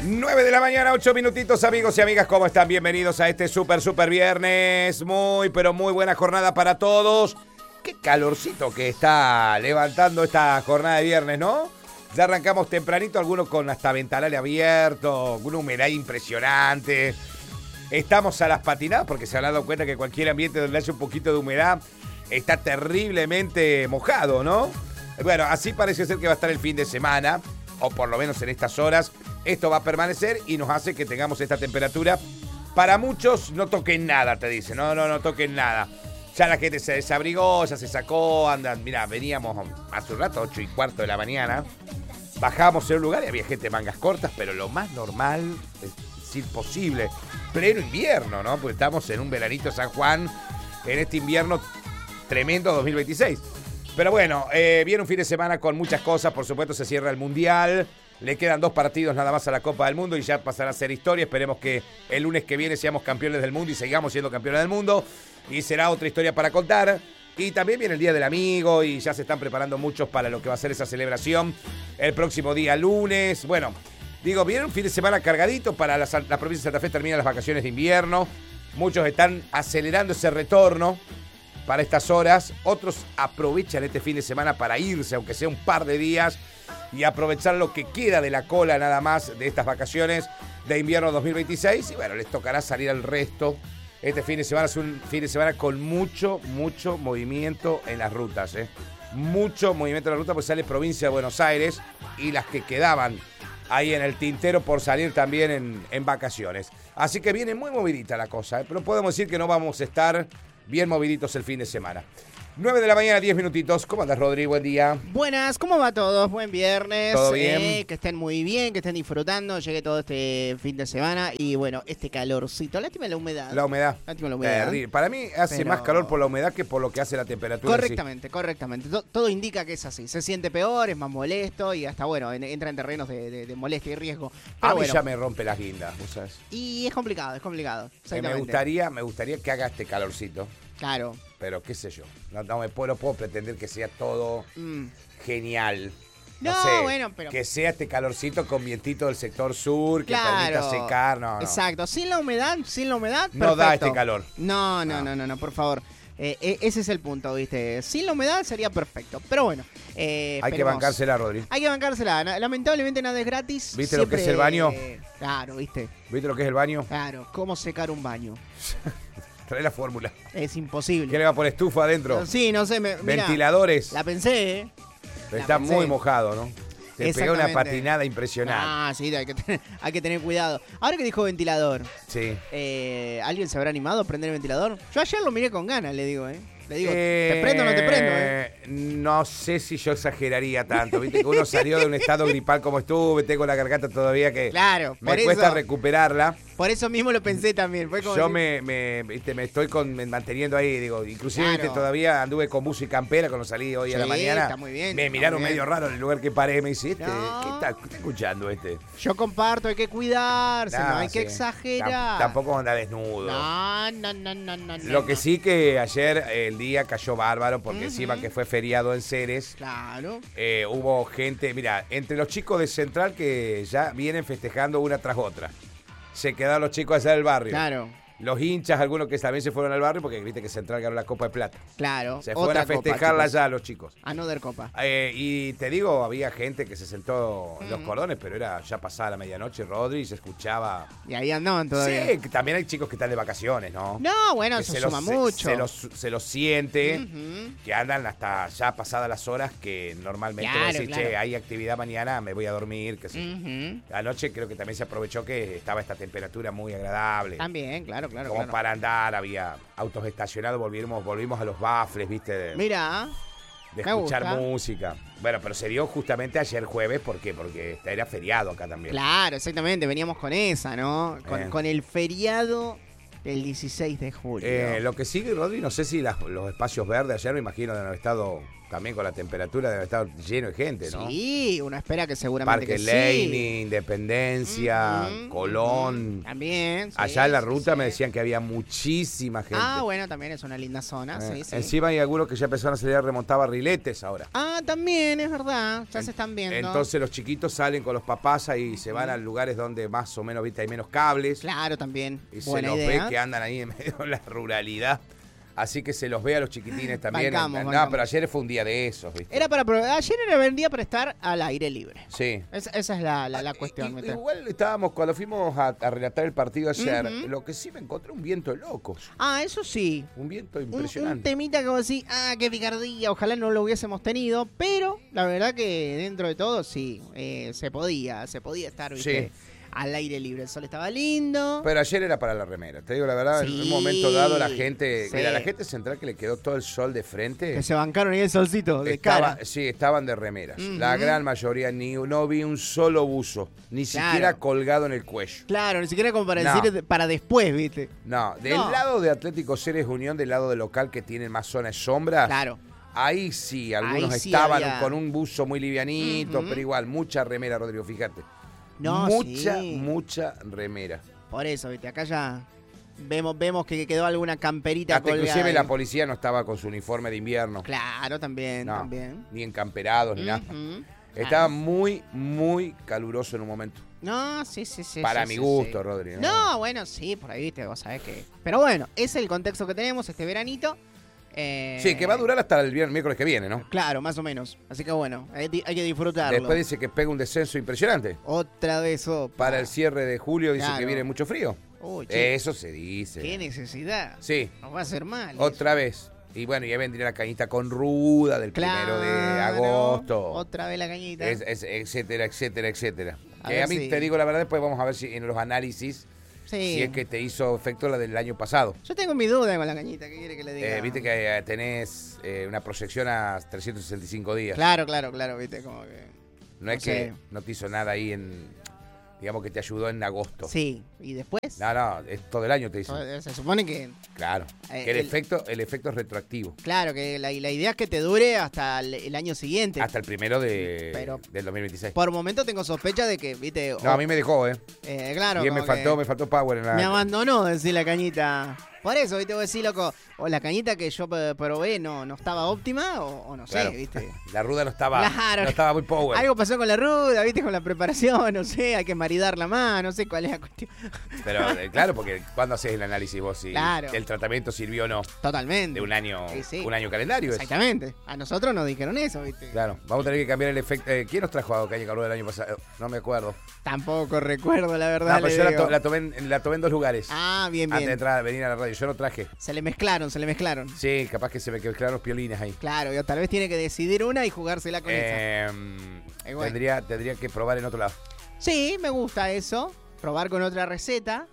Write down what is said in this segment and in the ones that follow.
9 de la mañana, 8 minutitos, amigos y amigas, ¿cómo están? Bienvenidos a este super viernes. Muy, pero muy buena jornada para todos. Qué calorcito que está levantando esta jornada de viernes, ¿no? Ya arrancamos tempranito, algunos con hasta ventanales abiertos, una humedad impresionante. Estamos a las patinadas porque se han dado cuenta que cualquier ambiente donde haya un poquito de humedad está terriblemente mojado, ¿no? Bueno, así parece ser que va a estar el fin de semana, o por lo menos en estas horas. Esto va a permanecer y nos hace que tengamos esta temperatura. Para muchos, no toquen nada, te dicen. No toquen nada. Ya la gente se desabrigó, ya se sacó, andan. Mirá, veníamos hace un rato, 8:15 de la mañana. Bajamos en un lugar y había gente de mangas cortas, pero lo más normal, es decir, posible. Pleno invierno, ¿no? Porque estamos en un veranito San Juan, en este invierno tremendo 2026. Pero bueno, viene un fin de semana con muchas cosas. Por supuesto, se cierra el Mundial. Le quedan 2 partidos nada más a la Copa del Mundo y ya pasará a ser historia. Esperemos que el lunes que viene seamos campeones del mundo y sigamos siendo campeones del mundo. Y será otra historia para contar. Y también viene el Día del Amigo y ya se están preparando muchos para lo que va a ser esa celebración el próximo día lunes. Bueno, digo, viene un fin de semana cargadito. Para la provincia de Santa Fe terminan las vacaciones de invierno. Muchos están acelerando ese retorno para estas horas. Otros aprovechan este fin de semana para irse, aunque sea un par de días, y aprovechar lo que queda de la cola nada más de estas vacaciones de invierno 2026. Y bueno, les tocará salir al resto. Este fin de semana es un fin de semana con mucho movimiento en las rutas, ¿eh? Mucho movimiento en la ruta, pues sale provincia de Buenos Aires y las que quedaban ahí en el tintero por salir también en vacaciones. Así que viene muy movidita la cosa, ¿eh? Pero podemos decir que no vamos a estar bien moviditos el fin de semana. 9 de la mañana, 10 minutitos. ¿Cómo andas, Rodri? Buen día. Buenas, ¿cómo va todos? Buen viernes. ¿Todo bien? Que estén muy bien, que estén disfrutando. Llegué todo este fin de semana y bueno, este calorcito. Lástima la humedad. La humedad. Lástima la humedad. Terrible. Para mí hace más calor por la humedad que por lo que hace la temperatura. Correctamente. Todo indica que es así. Se siente peor, es más molesto y hasta, bueno, entra en terrenos de molestia y riesgo. Pero a mí bueno, ya me rompe las guindas, ¿vos sabés? y es complicado. Me gustaría que haga este calorcito. Claro. Pero qué sé yo, no puedo pretender que sea todo genial. No sé, bueno, pero que sea este calorcito con vientito del sector sur, que permita secar, no. Exacto, sin la humedad, no perfecto. da este calor. No, por favor. Ese es el punto, ¿viste? Sin la humedad sería perfecto. Pero bueno, hay que bancársela, Rodri. Hay que bancársela. Lamentablemente nada es gratis. ¿Viste lo que es el baño? Claro, ¿viste? ¿Viste lo que es el baño? Claro, ¿cómo secar un baño? Trae la fórmula. Es imposible. ¿Qué le va por estufa adentro? Sí, no sé. Mirá, ventiladores. la pensé, ¿eh? Está muy mojado, ¿no? Te pega una patinada impresionante. Ah, sí, hay que tener cuidado. Ahora que dijo ventilador. Sí. ¿Alguien se habrá animado a prender el ventilador? Yo ayer lo miré con ganas, le digo, ¿eh? Le digo, ¿te prendo o no te prendo, No sé si yo exageraría tanto. Viste que uno salió de un estado gripal como estuve, tengo la garganta todavía que claro, me cuesta recuperarla. Por eso mismo lo pensé también. Fue como yo me estoy manteniendo ahí, digo, inclusive claro. ¿viste? Todavía anduve con buzo y campera cuando salí hoy a la mañana. Está muy bien. Me miraron medio raro en el lugar que paré, me dice, ¿qué está escuchando este? Yo comparto, hay que cuidarse, no hay que exagerar. Tampoco anda desnudo. No. Lo que sí que ayer el día cayó bárbaro porque encima que fue feriado en Ceres. Claro. Hubo gente, mira, entre los chicos de Central que ya vienen festejando una tras otra. Se quedaron los chicos allá del barrio. Claro. Los hinchas, algunos que también se fueron al barrio porque viste que Central ganó la Copa de Plata. Claro. Se fueron a festejarla allá los chicos. Another Copa. Y te digo, había gente que se sentó en los cordones, pero era ya pasada la medianoche, Rodri, y se escuchaba. Y ahí andaban todavía. Sí, que también hay chicos que están de vacaciones, ¿no? No, bueno, eso suma mucho. Se los siente, que andan hasta ya pasadas las horas que normalmente decís, che, hay actividad mañana, me voy a dormir, que sí. Anoche creo que también se aprovechó que estaba esta temperatura muy agradable. También, claro. Como para andar, había autos estacionados, volvimos a los bafles, ¿viste? Mira. De escuchar música. Bueno, pero se dio justamente ayer jueves, ¿por qué? Porque era feriado acá también. Claro, exactamente, veníamos con esa, ¿no? Con el feriado del 16 de julio. Lo que sigue, Rodri, no sé si los espacios verdes ayer, me imagino, deben haber estado también con la temperatura debe estar lleno de gente, ¿no? Sí, uno espera que seguramente Parque que Leynin, sí. Independencia, Colón. También. sí, Allá en la sí, ruta sí. me decían que había muchísima gente. Ah, bueno, también es una linda zona, sí, sí. Encima hay algunos que ya empezaron a salir a remontar barriletes ahora. Ah, también, es verdad, ya se están viendo. Entonces los chiquitos salen con los papás y se van a lugares donde más o menos, viste, hay menos cables. Claro, también. Y se Buena los idea. ve que andan ahí en medio de la ruralidad. Así que se los ve a los chiquitines también. Bancamos. Pero ayer fue un día de esos, ¿viste? Ayer era el día para estar al aire libre. Sí. Esa es la cuestión. ¿viste? Igual estábamos, cuando fuimos a relatar el partido ayer, lo que sí me encontré un viento de locos. Ah, eso sí. Un viento Un impresionante. temita que vos decís, qué picardía, ojalá no lo hubiésemos tenido, pero la verdad que dentro de todo sí, se podía estar, ¿viste? Sí. Al aire libre, el sol estaba lindo. Pero ayer era para la remera. Te digo la verdad, en Sí, un momento dado la gente... sí. Mira, la gente central que le quedó todo el sol de frente... Que se bancaron ahí el solcito de cara. Sí, estaban de remeras. Ujú. La gran mayoría, no vi un solo buzo, ni Claro. siquiera colgado en el cuello. Claro, ni siquiera como para No. decir para después, ¿viste? No, del No. lado de Atlético Ceres Unión, del lado de local que tienen más zonas de sombra, Claro. ahí sí, algunos Ahí sí estaban había- con un buzo muy livianito, Ujú. pero igual, mucha remera, Rodrigo, fíjate. No, sí. mucha remera. Por eso, ¿viste? Acá ya vemos que quedó alguna camperita Hasta colgada inclusive ahí. la policía no estaba con su uniforme de invierno. Claro, también, No, también. ni encamperados, ni nada. Ujú. Estaba muy, muy caluroso en un momento. No, sí. Para sí, mi sí, gusto, sí. Rodri. No, bueno, sí, por ahí, ¿viste? Vos sabés que... Pero bueno, es el contexto que tenemos este veranito. Sí, que va a durar hasta el miércoles que viene, ¿no? Claro, más o menos. Así que bueno, hay que disfrutarlo. Después dice que pega un descenso impresionante. Otra vez, opa. Para el cierre de julio dice Claro. que viene mucho frío. Uy, che, Eso se dice. qué necesidad. Sí, Nos va a hacer mal. otra vez. Y bueno, ya vendría la cañita con ruda del Claro, 1 de agosto. Otra vez la cañita. Etcétera, etcétera, etcétera. A Que ver a mí si- te digo la verdad, después vamos a ver si en los análisis, Sí. si es que te hizo efecto la del año pasado. Yo tengo mi duda con la cañita. ¿Qué quiere que le diga? Viste que tenés una proyección a 365 días. Claro, viste, como que... No es no que sé. no te hizo nada ahí digamos que te ayudó en agosto. Sí, y después... No, es todo el año te dicen. Se supone que... Claro. Que el efecto es retroactivo. Claro, que la idea es que te dure hasta el año siguiente. Hasta el 1 Pero- del 2026. Por momento tengo sospecha de que, viste... No, a mí me dejó, claro, Bien, como me faltó power en la... me abandonó, decir la cañita. Por eso, viste, vos decís, loco, o la cañita que yo probé no estaba óptima, o no Claro. sé, viste. La ruda no estaba, Claro. no estaba muy power. Algo pasó con la ruda, viste, con la preparación, no sé, hay que maridarla más, no sé cuál es la cuestión. Pero claro, porque cuando haces el análisis vos si Claro. el tratamiento sirvió o no Totalmente. de un año, Sí. un año calendario. es. Exactamente. A nosotros nos dijeron eso, viste. Claro, vamos a tener que cambiar el efecto. ¿Quién nos trajo a Calle Calor el año pasado? No me acuerdo. Tampoco recuerdo, la verdad. No, pero le yo digo. la tomé en dos lugares. Ah, bien, Antes de bien. venir a la radio. Yo no traje. Se le mezclaron. Sí, capaz que se me quedaron los piolines ahí. Claro, tal vez tiene que decidir una y jugársela con esa. Bueno. Tendría que probar en otro lado. Sí, me gusta eso. Probar con otra receta.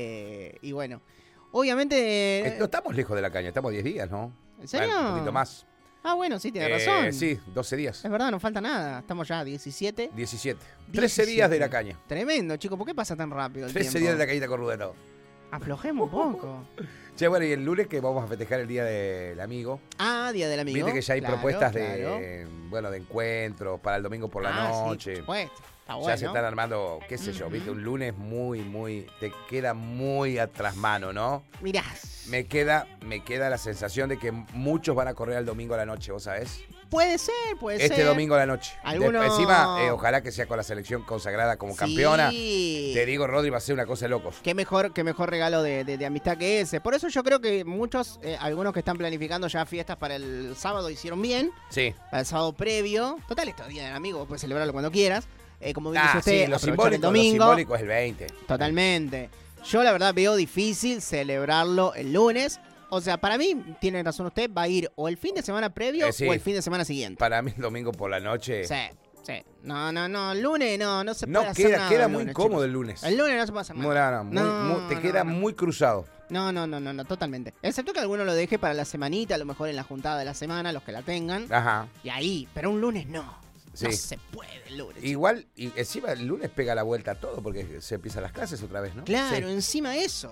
Y bueno, obviamente... No estamos lejos de la caña, estamos 10 días, ¿no? ¿En serio? Bueno, un poquito más. Ah, bueno, sí, tiene razón. Sí, 12 días. Es verdad, no falta nada. Estamos ya a 17. 17. 13 días de la caña. Tremendo, chico. ¿Por qué pasa tan rápido el 13 tiempo? días de la cañita con ruda, todo. Aflojemos un poco. Che, bueno, y el lunes que vamos a festejar el Día del Amigo. Ah, Día del Amigo. Viste que ya hay Claro, propuestas claro. de encuentros para el domingo por la Ah, sí, noche. por supuesto. Está Ya bueno. se están armando, qué sé yo, viste, un lunes te queda muy atrás mano, ¿no? Mirá. Me queda la sensación de que muchos van a correr el domingo a la noche, ¿vos sabés? Puede ser. Este domingo a la noche. Algunos- Encima, ojalá que sea con la selección consagrada como campeona. Sí. Te digo, Rodri, va a ser una cosa de locos. Qué mejor regalo de amistad que ese. Por eso yo creo que muchos, algunos que están planificando ya fiestas para el sábado hicieron bien. Sí. Para el sábado previo. Total, esto es Día del Amigo, puedes celebrarlo cuando quieras. Como dice usted, sí, lo aprovechar el simbólico domingo. es el 20. Totalmente. Yo la verdad veo difícil celebrarlo el lunes. O sea, para mí, tiene razón usted, va a ir o el fin de semana previo Sí. o el fin de semana siguiente. Para mí el domingo por la noche. Sí. No, el lunes no se puede No, hacer nada. queda el muy lunes, incómodo chicos. el lunes. El lunes no se puede hacer nada. Te queda muy cruzado. No, totalmente. Excepto que alguno lo deje para la semanita, a lo mejor en la juntada de la semana, los que la tengan. Ajá. Y ahí, pero un lunes no. Sí. No se puede el lunes. Igual, y encima el lunes pega la vuelta a todo porque se empiezan las clases otra vez, ¿no? Claro, Sí. encima eso.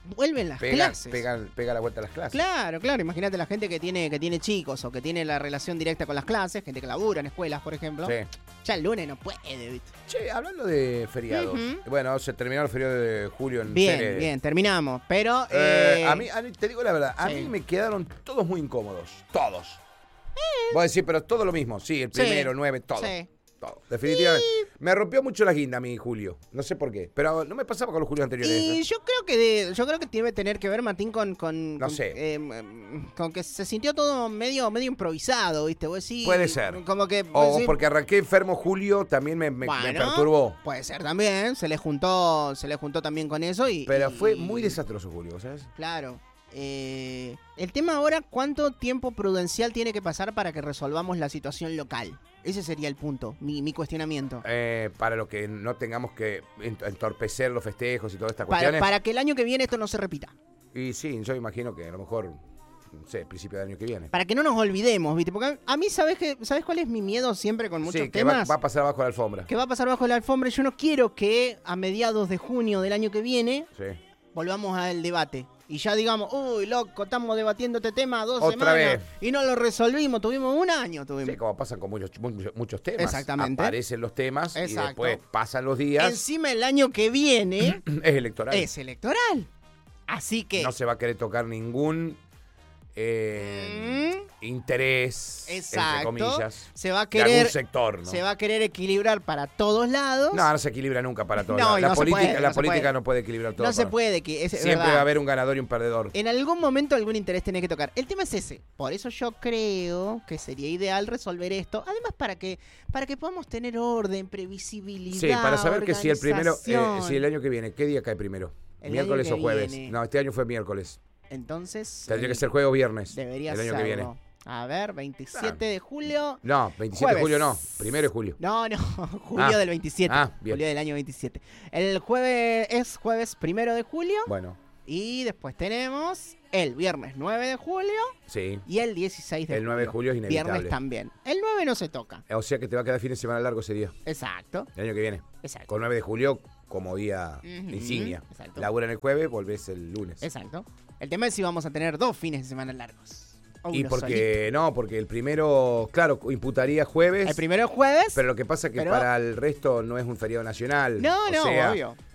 vuelven las clases. Pega la vuelta a las clases. Claro, imagínate la gente que tiene chicos o que tiene la relación directa con las clases, gente que labura en escuelas, por ejemplo. Sí. Ya el lunes no puede, ¿viste? Che, hablando de feriados. Bueno, se terminó el feriado de julio en Bien, serie. bien, terminamos. Pero. A mí, te digo la verdad, a mí me quedaron todos muy incómodos. Todos. Vos decís, pero todo lo mismo. Sí, el primero, 9, todo. Sí. Todo. Definitivamente. Me rompió mucho la guinda a mí, Julio. No sé por qué. Pero no me pasaba con los Julios anteriores. Y yo creo que debe tener que ver, Martín, No sé. con que se sintió todo medio improvisado, ¿viste? Vos decís, puede ser. Como que. O decís, porque arranqué enfermo Julio, también me perturbó. Puede ser también. Se le juntó también con eso. Pero fue muy desastroso, Julio, ¿sabes? Claro. El tema ahora, ¿cuánto tiempo prudencial tiene que pasar para que resolvamos la situación local? Ese sería el punto, mi cuestionamiento. Para lo que no tengamos que entorpecer los festejos y todas estas cuestiones. Para que el año que viene esto no se repita. Y sí, yo imagino que a lo mejor, no sé, principio del año que viene. Para que no nos olvidemos, ¿viste? Porque a mí, ¿sabes cuál es mi miedo siempre con muchos temas? Que va a pasar abajo de la alfombra. Que va a pasar bajo la alfombra. Yo no quiero que a mediados de junio del año que viene volvamos al debate. Y ya digamos, uy, loco, estamos debatiendo este tema 2 Otra semanas vez. Y no lo resolvimos, tuvimos un año. Sí, como pasan con muchos temas. Exactamente. Aparecen los temas y Exacto. después pasan los días. Encima el año que viene es electoral. Es electoral. Así que... No se va a querer tocar ningún interés, exacto, entre comillas, se va a de querer, algún sector, ¿no? Se va a querer equilibrar para todos lados. No se equilibra nunca para todos no, lados. La no política no puede equilibrar todo. No se puede. Siempre va a haber un ganador y un perdedor. En algún momento algún interés tiene que tocar. El tema es ese. Por eso yo creo que sería ideal resolver esto. Además, para que podamos tener orden, previsibilidad. Sí, para saber que si el año que viene, ¿qué día cae primero? ¿Miércoles o jueves? No, este año fue miércoles. Entonces... Tendría que ser jueves o viernes. Debería el año serlo. que viene. A ver, 27 de julio. No, 27 jueves. de julio no. 1 de julio. No, julio del 27. Bien. Julio del año 27. El jueves es jueves 1 de julio. Bueno. Y después tenemos el viernes 9 de julio. Sí. Y el 16 de julio. El 9 de julio es inevitable. Viernes también. El 9 no se toca. O sea que te va a quedar fin de semana largo ese día. Exacto. El año que viene. Exacto. Con 9 de julio como día insignia. Exacto. Laburan el jueves, volvés el lunes. Exacto. El tema es si vamos a tener 2 fines de semana largos. Y porque el primero, claro, imputaría jueves. El primero es jueves. Pero lo que pasa es que para el resto no es un feriado nacional. No, obvio.